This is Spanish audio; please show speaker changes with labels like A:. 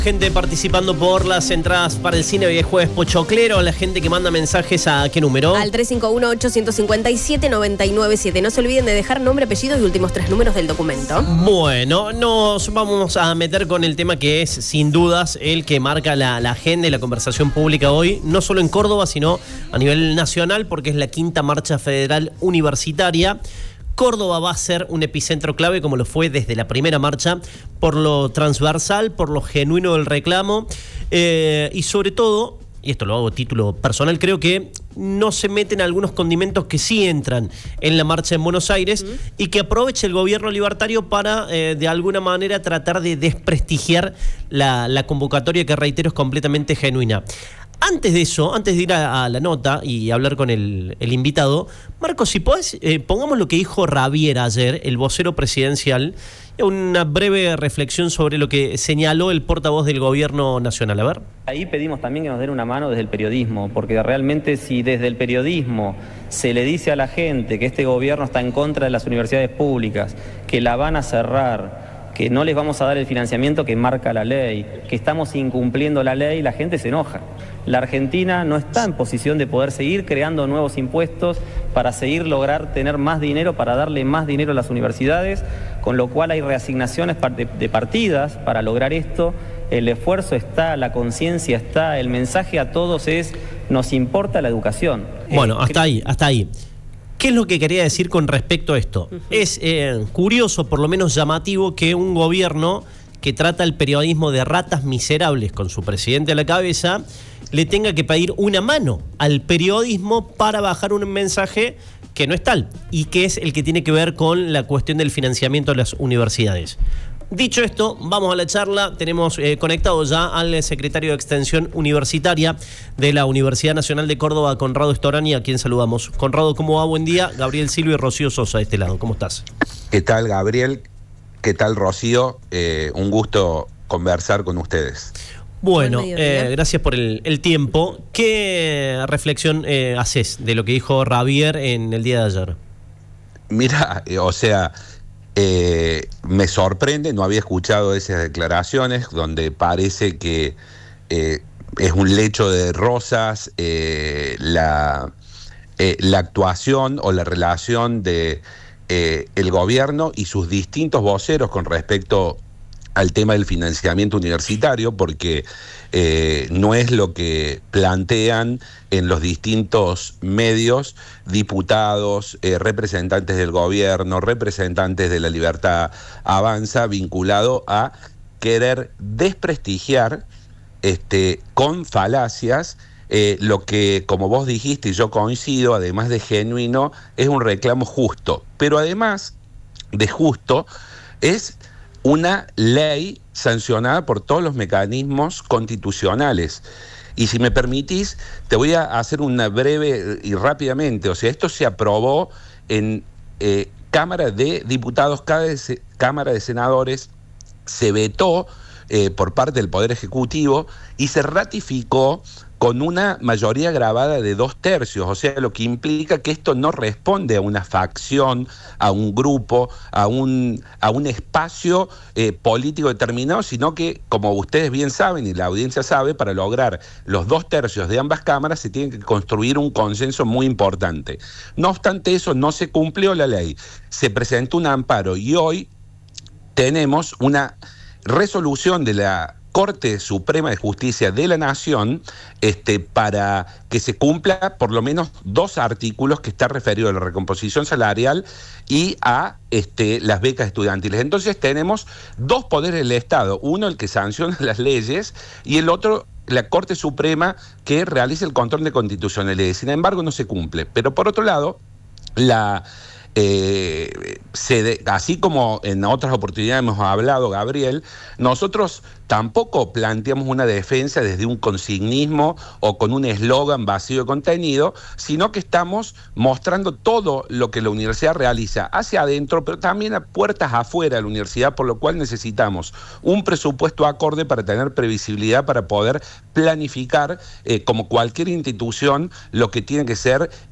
A: Gente participando por las entradas para el cine hoy es jueves pochoclero. La gente que manda mensajes, ¿a qué número?
B: Al 351-857-997. No se olviden de dejar nombre, apellido y últimos 3 números del documento.
A: Bueno, nos vamos a meter con el tema que es, sin dudas, el que marca la agenda y la conversación pública hoy, no solo en Córdoba, sino a nivel nacional, porque es la 5ª Marcha Federal Universitaria. Córdoba va a ser un epicentro clave, como lo fue desde la primera marcha, por lo transversal, por lo genuino del reclamo y sobre todo, y esto lo hago a título personal, creo que no se meten algunos condimentos que sí entran en la marcha en Buenos Aires y que aproveche el gobierno libertario para de alguna manera tratar de desprestigiar la convocatoria, que reitero es completamente genuina. Antes de eso, antes de ir a la nota y hablar con el invitado, Marcos, si podés, pongamos lo que dijo Rabier ayer, el vocero presidencial, una breve reflexión sobre lo que señaló el portavoz del gobierno nacional. A ver.
C: Ahí pedimos también que nos den una mano desde el periodismo, porque realmente si desde el periodismo se le dice a la gente que este gobierno está en contra de las universidades públicas, que la van a cerrar, que no les vamos a dar el financiamiento que marca la ley, que estamos incumpliendo la ley, la gente se enoja. La Argentina no está en posición de poder seguir creando nuevos impuestos para seguir lograr tener más dinero, para darle más dinero a las universidades, con lo cual hay reasignaciones de partidas para lograr esto. El esfuerzo está, la conciencia está, el mensaje a todos es: nos importa la educación.
A: Bueno, hasta ahí. ¿Qué es lo que quería decir con respecto a esto? Es curioso, por lo menos llamativo, que un gobierno que trata el periodismo de ratas miserables con su presidente a la cabeza le tenga que pedir una mano al periodismo para bajar un mensaje que no es tal y que es el que tiene que ver con la cuestión del financiamiento de las universidades. Dicho esto, vamos a la charla. Tenemos conectado ya al secretario de Extensión Universitaria de la Universidad Nacional de Córdoba, Conrado Storani, a quien saludamos. Conrado, ¿cómo va? Buen día. Gabriel Silva y Rocío Sosa de este lado. ¿Cómo estás?
D: ¿Qué tal, Gabriel? ¿Qué tal, Rocío? Un gusto conversar con ustedes.
A: Bueno, gracias por el tiempo. ¿Qué reflexión haces de lo que dijo Rabier en el día de ayer?
D: Mira, me sorprende, no había escuchado esas declaraciones donde parece que es un lecho de rosas la actuación o la relación de el gobierno y sus distintos voceros con respecto al tema del financiamiento universitario, porque no es lo que plantean en los distintos medios diputados, representantes del gobierno, representantes de La Libertad Avanza, vinculado a querer desprestigiar con falacias lo que, como vos dijiste y yo coincido, además de genuino, es un reclamo justo, pero además de justo es una ley sancionada por todos los mecanismos constitucionales. Y si me permitís, te voy a hacer una breve y rápidamente. O sea, esto se aprobó en Cámara de Diputados, Cámara de Senadores, se vetó por parte del Poder Ejecutivo y se ratificó con una mayoría agravada de 2/3, o sea, lo que implica que esto no responde a una facción, a un grupo, a un espacio político determinado, sino que, como ustedes bien saben y la audiencia sabe, para lograr los 2/3 de ambas cámaras se tiene que construir un consenso muy importante. No obstante eso, no se cumplió la ley, se presentó un amparo y hoy tenemos una resolución de la Corte Suprema de Justicia de la Nación para que se cumpla por lo menos 2 artículos que está referido a la recomposición salarial y a las becas estudiantiles. Entonces tenemos 2 poderes del Estado, uno el que sanciona las leyes y el otro la Corte Suprema que realiza el control de constitucionalidad. Sin embargo, no se cumple. Pero por otro lado, así como en otras oportunidades hemos hablado, Gabriel, nosotros tampoco planteamos una defensa desde un consignismo o con un eslogan vacío de contenido, sino que estamos mostrando todo lo que la universidad realiza hacia adentro, pero también a puertas afuera de la universidad, por lo cual necesitamos un presupuesto acorde para tener previsibilidad, para poder planificar, como cualquier institución, lo que tiene que ser